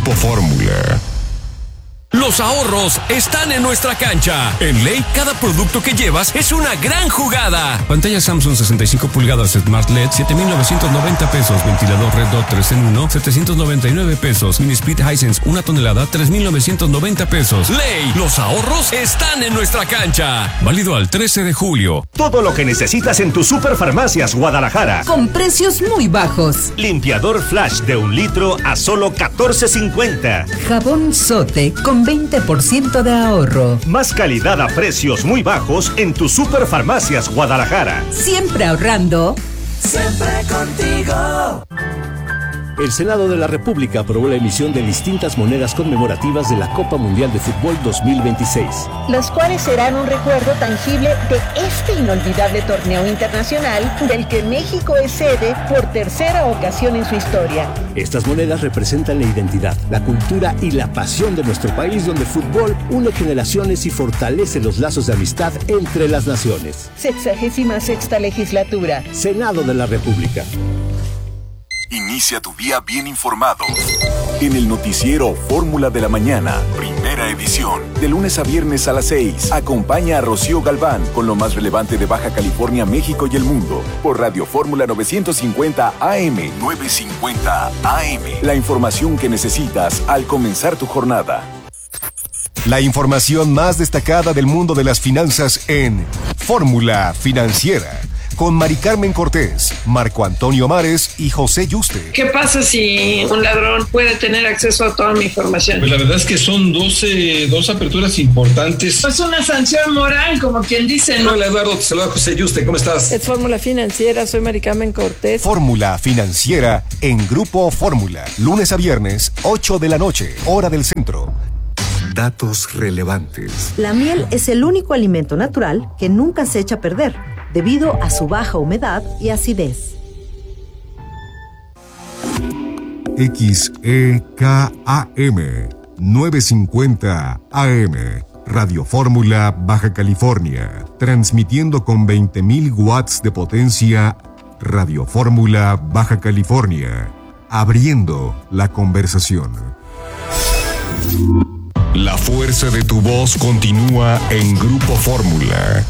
Grupo Fórmula. Los ahorros están en nuestra cancha. En Ley, cada producto que llevas es una gran jugada. Pantalla Samsung 65 pulgadas Smart LED, 7,990 pesos. Ventilador Red Dot 3 en 1, 799 pesos. Mini Split Hisense 1 tonelada, 3,990 pesos. Ley, los ahorros están en nuestra cancha. Válido al 13 de julio. Todo lo que necesitas en tu Superfarmacias Guadalajara. Con precios muy bajos. Limpiador Flash de 1 litro a solo $14.50. Jabón Sote con 20% de ahorro. Más calidad a precios muy bajos en tu Superfarmacias Guadalajara. Siempre ahorrando. Siempre contigo. El Senado de la República aprobó la emisión de distintas monedas conmemorativas de la Copa Mundial de Fútbol 2026. Los cuales serán un recuerdo tangible de este inolvidable torneo internacional del que México es sede por tercera ocasión en su historia. Estas monedas representan la identidad, la cultura y la pasión de nuestro país, donde el fútbol une generaciones y fortalece los lazos de amistad entre las naciones. 66ª legislatura. Senado de la República. Inicia tu día bien informado. En el noticiero Fórmula de la Mañana, primera edición, de lunes a viernes a las 6. Acompaña a Rocío Galván con lo más relevante de Baja California, México y el mundo. Por Radio Fórmula 950 AM. 950 AM. La información que necesitas al comenzar tu jornada. La información más destacada del mundo de las finanzas en Fórmula Financiera. Con Mari Carmen Cortés, Marco Antonio Mares y José Yuste. ¿Qué pasa si un ladrón puede tener acceso a toda mi información? Pues la verdad es que son dos aperturas importantes. Es una sanción moral, como quien dice, ¿no? Hola Eduardo, te saluda José Yuste, ¿cómo estás? Es Fórmula Financiera, soy Mari Carmen Cortés. Fórmula Financiera en Grupo Fórmula. Lunes a viernes, 8 de la noche, hora del centro. Datos relevantes. La miel es el único alimento natural que nunca se echa a perder, debido a su baja humedad y acidez. XEKAM 950 AM Radio Fórmula Baja California, transmitiendo con 20.000 watts de potencia. Radio Fórmula Baja California, abriendo la conversación. La fuerza de tu voz continúa en Grupo Fórmula.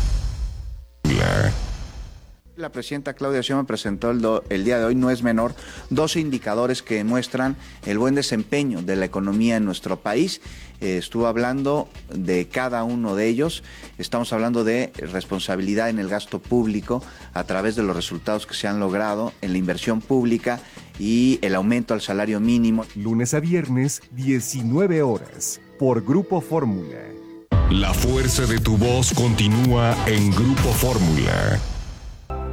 La presidenta Claudia Sheinbaum presentó el día de hoy, no es menor, 12 indicadores que muestran el buen desempeño de la economía en nuestro país. Estuvo hablando de cada uno de ellos. Estamos hablando de responsabilidad en el gasto público a través de los resultados que se han logrado en la inversión pública y el aumento al salario mínimo. Lunes a viernes, 19 horas, por Grupo Fórmula. La fuerza de tu voz continúa en Grupo Fórmula.